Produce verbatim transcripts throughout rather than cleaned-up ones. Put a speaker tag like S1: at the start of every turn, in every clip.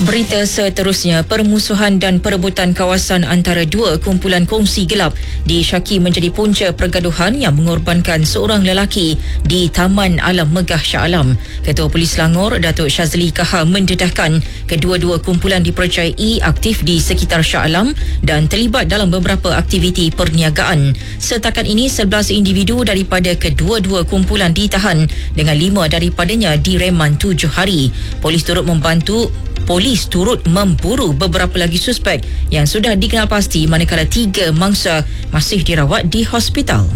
S1: Berita seterusnya, permusuhan dan perebutan kawasan antara dua kumpulan kongsi gelap disyaki menjadi punca pergaduhan yang mengorbankan seorang lelaki di Taman Alam Megah Shah Alam. Ketua Polis Selangor, Datuk Shazli Kaha mendedahkan kedua-dua kumpulan dipercayai aktif di sekitar Shah Alam dan terlibat dalam beberapa aktiviti perniagaan. Setakat ini, sebelas individu daripada kedua-dua kumpulan ditahan dengan lima daripadanya direman tujuh hari. Polis turut membantu Polis turut memburu beberapa lagi suspek yang sudah dikenal pasti, manakala tiga mangsa masih dirawat di hospital.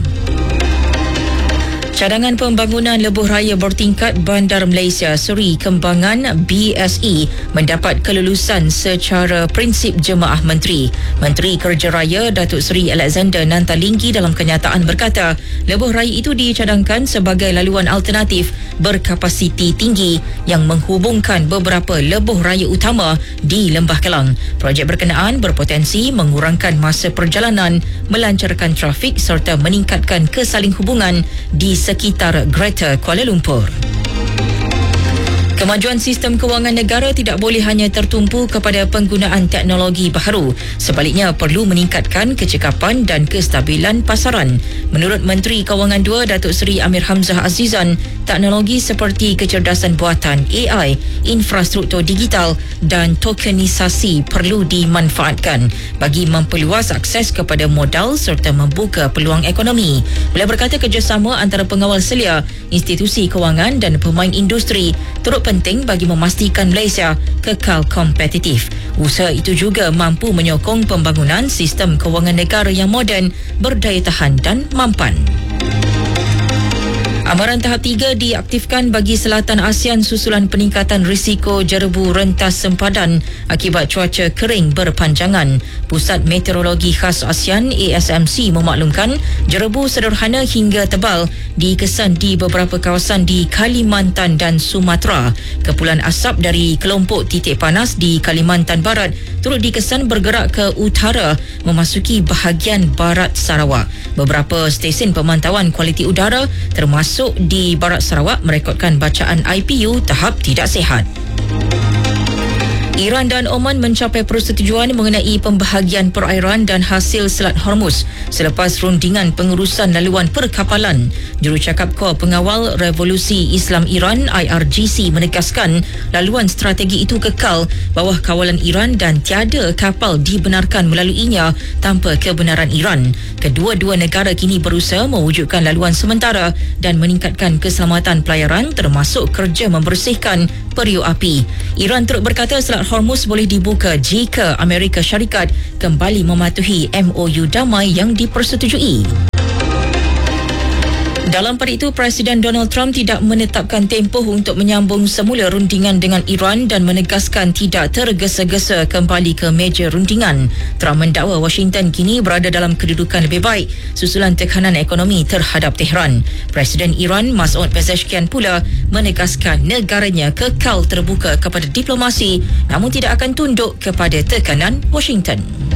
S1: Cadangan pembangunan lebuh raya bertingkat Bandar Malaysia Seri Kembangan B S E mendapat kelulusan secara prinsip Jemaah Menteri. Menteri Kerja Raya Datuk Seri Alexander Nantalinggi dalam kenyataan berkata, lebuh raya itu dicadangkan sebagai laluan alternatif berkapasiti tinggi yang menghubungkan beberapa lebuh raya utama di Lembah Kelang. Projek berkenaan berpotensi mengurangkan masa perjalanan, melancarkan trafik serta meningkatkan kesaling hubungan di sekitar Greater Kuala Lumpur. Kemajuan sistem kewangan negara tidak boleh hanya tertumpu kepada penggunaan teknologi baharu. Sebaliknya, perlu meningkatkan kecekapan dan kestabilan pasaran. Menurut Menteri Kewangan dua, Datuk Seri Amir Hamzah Azizan, teknologi seperti kecerdasan buatan A I, infrastruktur digital dan tokenisasi perlu dimanfaatkan bagi memperluas akses kepada modal serta membuka peluang ekonomi. Beliau berkata kerjasama antara pengawal selia, institusi kewangan dan pemain industri turut penting bagi memastikan Malaysia kekal kompetitif. Usaha itu juga mampu menyokong pembangunan sistem kewangan negara yang moden, berdaya tahan dan mampan. Amaran tahap tiga diaktifkan bagi selatan ASEAN susulan peningkatan risiko jerebu rentas sempadan akibat cuaca kering berpanjangan. Pusat Meteorologi Khas ASEAN A S M C memaklumkan jerebu sederhana hingga tebal dikesan di beberapa kawasan di Kalimantan dan Sumatera. Kepulan asap dari kelompok titik panas di Kalimantan Barat turut dikesan bergerak ke utara memasuki bahagian barat Sarawak. Beberapa stesen pemantauan kualiti udara termasuk di Barat Sarawak merekodkan bacaan I P U tahap tidak sihat. Iran dan Oman mencapai persetujuan mengenai pembahagian perairan dan hasil Selat Hormuz selepas rundingan pengurusan laluan perkapalan. Jurucakap Kor Pengawal Revolusi Islam Iran I R G C menegaskan laluan strategi itu kekal bawah kawalan Iran dan tiada kapal dibenarkan melaluinya tanpa kebenaran Iran. Kedua-dua negara kini berusaha mewujudkan laluan sementara dan meningkatkan keselamatan pelayaran termasuk kerja membersihkan periuk api. Iran turut berkata Selat Hormuz boleh dibuka jika Amerika Syarikat kembali mematuhi M O U damai yang dipersetujui. Dalam pada itu, Presiden Donald Trump tidak menetapkan tempoh untuk menyambung semula rundingan dengan Iran dan menegaskan tidak tergesa-gesa kembali ke meja rundingan. Trump mendakwa Washington kini berada dalam kedudukan lebih baik susulan tekanan ekonomi terhadap Tehran. Presiden Iran Masoud Pezeshkian pula menegaskan negaranya kekal terbuka kepada diplomasi namun tidak akan tunduk kepada tekanan Washington.